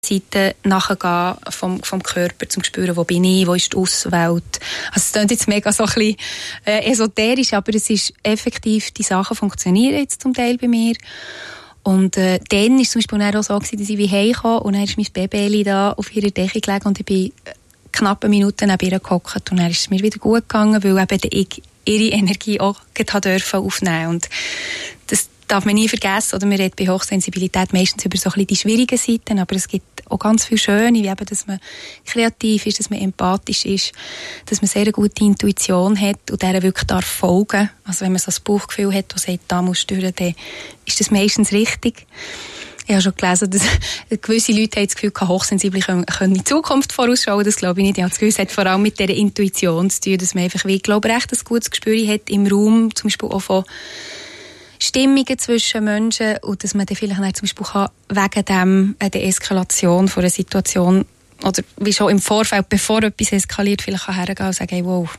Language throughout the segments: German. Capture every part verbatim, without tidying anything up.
Seite nachgehen vom, vom Körper, zum Spüren, wo bin ich, wo ist die Außenwelt. Also es klingt jetzt mega so ein bisschen äh, esoterisch, aber es ist effektiv, die Sachen funktionieren jetzt zum Teil bei mir. Und äh, dann war es zum Beispiel auch so, dass ich wie heimkam und dann ist mein Baby da auf ihrer Decke gelegen und ich bin knappe Minuten neben ihr gehockt und dann ist es mir wieder gut gegangen, weil eben ich ihre Energie auch durfte aufnehmen. Und das darf man nie vergessen, oder man redet bei Hochsensibilität meistens über so ein bisschen die schwierigen Seiten, aber es gibt auch ganz viel Schöne, wie eben, dass man kreativ ist, dass man empathisch ist, dass man sehr eine gute Intuition hat und der wirklich darf folgen. Also wenn man so ein Bauchgefühl hat, das sagt, da musst du durch, dann ist das meistens richtig. Ich habe schon gelesen, dass gewisse Leute haben das Gefühl, Hochsensible können, können in die Zukunft vorausschauen. Das glaube ich nicht. Ich habe das Gefühl, es hat vor allem mit dieser Intuition zu tun, dass man einfach, wie ich glaube, recht ein gutes Gespür hat im Raum, zum Beispiel auch von Stimmungen zwischen Menschen und dass man dann vielleicht zum Beispiel kann, wegen dem, äh, der Eskalation von einer Situation oder wie schon im Vorfeld, bevor etwas eskaliert, vielleicht kann hergehen und sagen, hey, wow,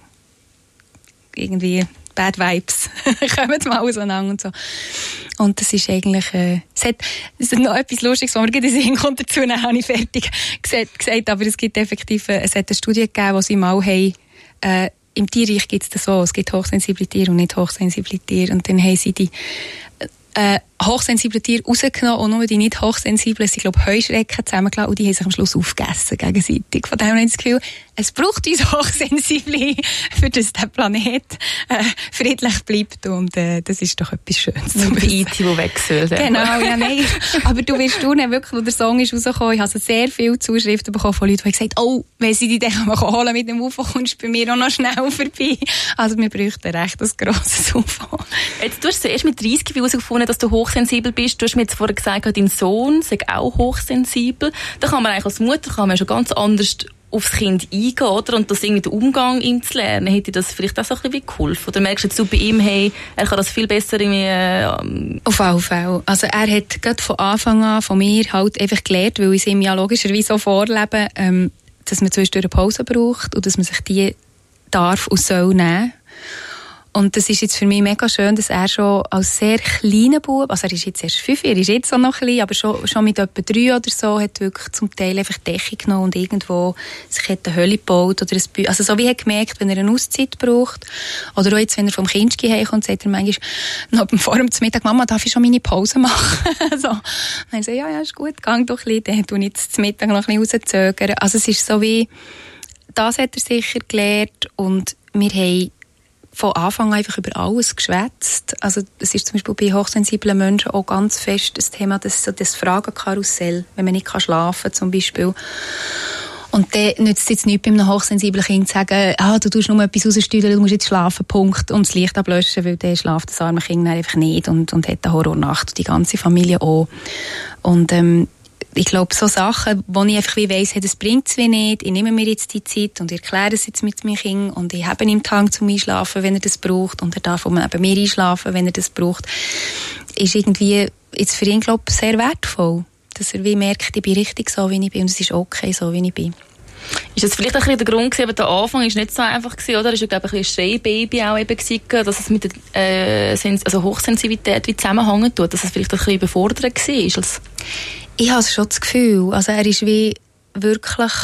irgendwie Bad Vibes, kommen mal auseinander und so. Und das ist eigentlich, äh, es hat, es hat noch etwas Lustiges, was mir gerade in den Sinn kommt, dazu habe ich fertig gesagt, gesagt, aber es gibt effektiv, äh, es hat eine Studie gegeben, wo sie mal haben, äh, im Tierreich gibt es das so, es gibt hochsensible Tiere und nicht hochsensible Tiere. Und dann haben sie die äh, hochsensible Tiere rausgenommen und nur die nicht hochsensiblen, sie glaube Heuschrecken zusammengelassen und die haben sich am Schluss aufgegessen gegenseitig. Von daher habe ich das Gefühl, es braucht uns Hochsensible, für dass der Planet äh, friedlich bleibt und äh, das ist doch etwas Schönes. Wie I T, die wechselt. Genau, ja, nein. Aber du wirst du nicht wirklich, wo der Song ist rausgekommen, ich habe sehr viele Zuschriften bekommen von Leuten, die gesagt haben, oh, wenn sie die dann mal holen mit dem U F O, kommst du bei mir auch noch schnell vorbei. Also wir bräuchten recht ein grosses U F O. Jetzt, du hast zuerst mit dreißig herausgefunden, dass du hochsensibel bist. Du hast mir jetzt vorher gesagt, dein Sohn sei auch hochsensibel. Da kann man eigentlich als Mutter kann man schon ganz anders aufs Kind eingehen, oder? Und das irgendwie den Umgang ihm zu lernen, hätte das vielleicht auch so ein bisschen geholfen? Oder merkst du jetzt bei ihm, hey, er kann das viel besser irgendwie... Ähm Auf alle Fälle. Also er hat gerade von Anfang an von mir halt einfach gelernt, weil ich es ihm ja logischerweise so vorlebe, ähm, dass man zwischendurch eine Pause braucht und dass man sich die darf und soll nehmen. Und das ist jetzt für mich mega schön, dass er schon als sehr kleiner Bub, also er ist jetzt erst fünf, er ist jetzt auch noch klein, aber schon, schon mit etwa drei oder so, hat wirklich zum Teil einfach die Decke genommen und irgendwo sich hat eine Höhle gebaut oder ein Bü- also so wie er gemerkt, wenn er eine Auszeit braucht oder auch jetzt, wenn er vom Kindski herkommt, sagt er manchmal noch vor dem Mittag, Mama, darf ich schon meine Pause machen? so. Und dann sagt er, ja, ja, ist gut, gang doch ein bisschen, dann tue ich jetzt zum Mittag noch ein bisschen rauszögern. Also es ist so wie, das hat er sicher gelernt und wir haben von Anfang an einfach über alles geschwätzt. Also es ist zum Beispiel bei hochsensiblen Menschen auch ganz fest das Thema, das, das Fragenkarussell, wenn man nicht schlafen kann zum Beispiel. Und dann nützt es jetzt nicht bei einem hochsensiblen Kind zu sagen, ah, du tust nur etwas raussteuern, du musst jetzt schlafen, Punkt, und das Licht ablöschen, weil dann schlaft das arme Kind einfach nicht und, und hat eine Horrornacht und die ganze Familie auch. Und ähm, ich glaube, so Sachen, wo ich einfach wie weiss, hey, das bringt es wie nicht, ich nehme mir jetzt die Zeit und ich erkläre es jetzt mit meinem Kind und ich habe ihm die Hand zum Einschlafen, wenn er das braucht und er darf auch bei mir einschlafen, wenn er das braucht, ist irgendwie jetzt für ihn, glaube ich, sehr wertvoll, dass er wie merkt, ich bin richtig so, wie ich bin und es ist okay, so wie ich bin. Ist das vielleicht ein bisschen der Grund gewesen, aber der Anfang ist nicht so einfach gewesen, oder? Es war, glaube ich, ein bisschen Schreibaby auch eben gewesen, dass es mit der äh, also Hochsensibilität wie zusammenhängen tut, dass es vielleicht ein bisschen überfordert war? Als ich habe schon das Gefühl, also er ist wie wirklich,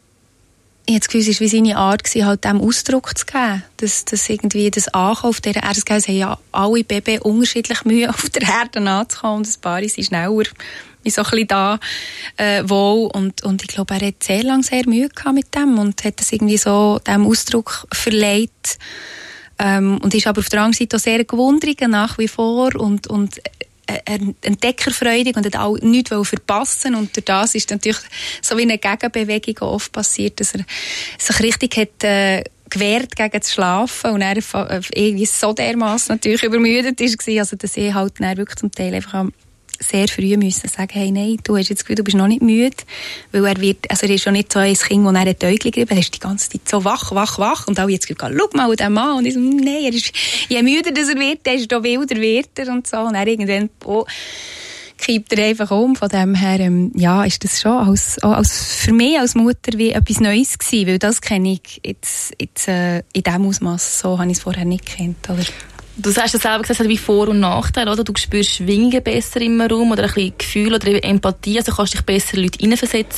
ich habe das Gefühl, es war wie seine Art gewesen, halt dem Ausdruck zu geben, dass, dass irgendwie das Ankommen auf dieser Erde, es haben ja alle Babys unterschiedlich Mühe, auf der Erde anzukommen und ein paar sind schneller, wie so ein bisschen da äh, wohl und, und ich glaube, er hat sehr lange sehr Mühe gehabt mit dem und hat das irgendwie so dem Ausdruck verleiht ähm, und ist aber auf der anderen Seite auch sehr gewundrig nach wie vor und, und entdeckerfreudig und hat auch nichts verpassen und durch das ist natürlich so wie eine Gegenbewegung oft passiert, dass er sich richtig hat äh, gewehrt gegen das Schlafen und er irgendwie so dermassen natürlich übermüdet war, also dass ich halt dann wirklich zum Teil einfach sehr früh müssen sagen, hey, nein, du hast jetzt das Gefühl, du bist noch nicht müde, weil er wird, also er ist schon nicht so ein Kind, das er ein Täugchen gerieben, er ist die ganze Zeit so wach, wach, wach und alle jetzt gesagt, schau mal den Mann und ich so, nein, er ist, je müder dass er wird, desto wilder wird er und so und er irgendwann, oh, kippt er einfach um, von dem her, ähm, ja, ist das schon als, als, für mich als Mutter wie etwas Neues gewesen, weil das kenne ich jetzt, jetzt äh, in diesem Ausmaß, so habe ich es vorher nicht gekannt, oder? Du sagst ja selber, es hat wie Vor- und Nachteile, oder? Du spürst Schwingungen besser im Raum oder ein bisschen Gefühl oder Empathie, also kannst dich besser in Leute hineinversetzen.